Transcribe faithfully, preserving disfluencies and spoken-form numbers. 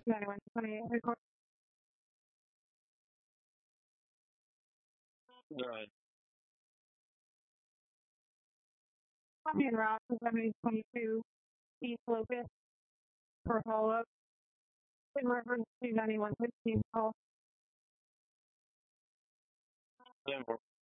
ninety-one twenty-eight, record. Right. Copy and route to seventy twenty-two East Locust for follow-up in reference to ninety-one fifteen call. ten four.